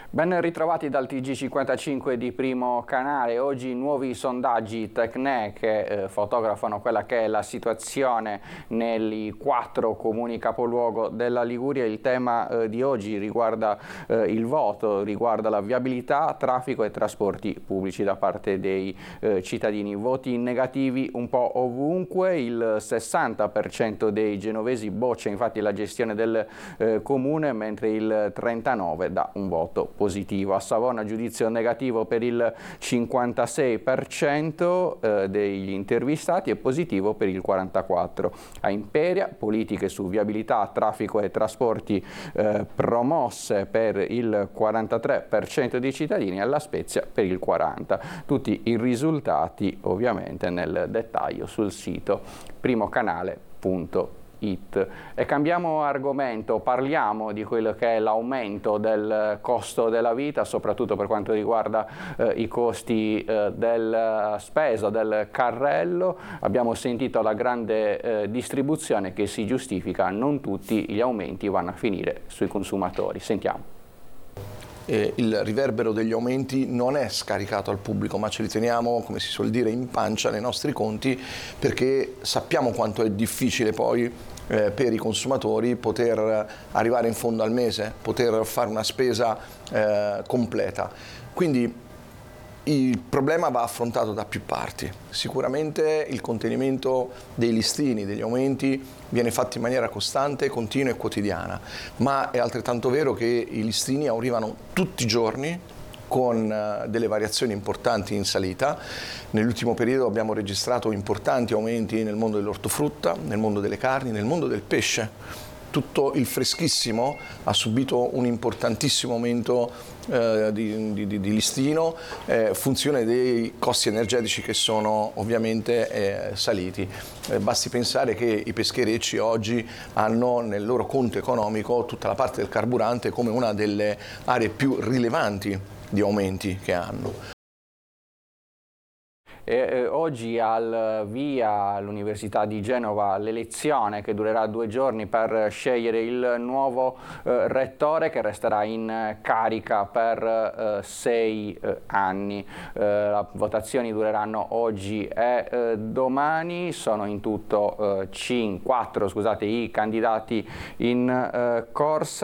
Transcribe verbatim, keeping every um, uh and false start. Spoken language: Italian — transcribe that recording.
Ben ritrovati dal T G cinquantacinque di Primo Canale. Oggi nuovi sondaggi Tecne che eh, fotografano quella che è la situazione nei quattro comuni capoluogo della Liguria. Il tema eh, di oggi riguarda eh, il voto, riguarda la viabilità, traffico e trasporti pubblici da parte dei eh, cittadini. Voti negativi un po' ovunque, il sessanta per cento dei genovesi boccia infatti la gestione del eh, comune, mentre il trentanove per cento dà un voto positivo. A Savona giudizio negativo per il cinquantasei per cento eh, degli intervistati e positivo per il quarantaquattro per cento. A Imperia politiche su viabilità, traffico e trasporti eh, promosse per il quarantatré per cento dei cittadini e alla Spezia per il quaranta per cento. Tutti i risultati ovviamente nel dettaglio sul sito primocanale punto it. It. E cambiamo argomento, parliamo di quello che è l'aumento del costo della vita, soprattutto per quanto riguarda eh, i costi eh, della spesa, del carrello. Abbiamo sentito la grande eh, distribuzione che si giustifica, non tutti gli aumenti vanno a finire sui consumatori. Sentiamo. Eh, il riverbero degli aumenti non è scaricato al pubblico, ma ce li teniamo, come si suol dire, in pancia nei nostri conti, perché sappiamo quanto è difficile poi eh, per i consumatori poter arrivare in fondo al mese, poter fare una spesa eh, completa. Quindi il problema va affrontato da più parti. Sicuramente il contenimento dei listini, degli aumenti, viene fatto in maniera costante, continua e quotidiana, ma è altrettanto vero che i listini arrivano tutti i giorni con delle variazioni importanti in salita. Nell'ultimo periodo abbiamo registrato importanti aumenti nel mondo dell'ortofrutta, nel mondo delle carni, nel mondo del pesce. Tutto il freschissimo ha subito un importantissimo aumento eh, di, di, di listino, eh, funzione dei costi energetici che sono ovviamente eh, saliti. Eh, basti pensare che i pescherecci oggi hanno nel loro conto economico tutta la parte del carburante come una delle aree più rilevanti di aumenti che hanno. E, eh, oggi al via all'Università di Genova l'elezione che durerà due giorni per scegliere il nuovo eh, rettore, che resterà in carica per eh, sei eh, anni. Eh, le votazioni dureranno oggi e eh, domani. Sono in tutto eh, cinque, quattro scusate, i candidati in eh, corsa.